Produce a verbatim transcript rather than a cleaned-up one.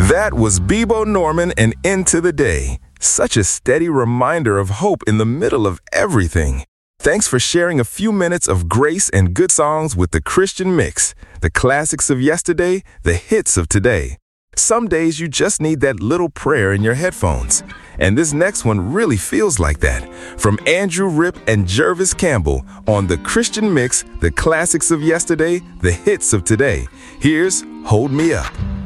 That was Bebo Norman and Into the Day. Such a steady reminder of hope in the middle of everything. Thanks for sharing a few minutes of grace and good songs with the Christian Mix, the classics of yesterday, the hits of today. Some days you just need that little prayer in your headphones. And this next one really feels like that. From Andrew Ripp and Jervis Campbell on the Christian Mix, the classics of yesterday, the hits of today. Here's Hold Me Up.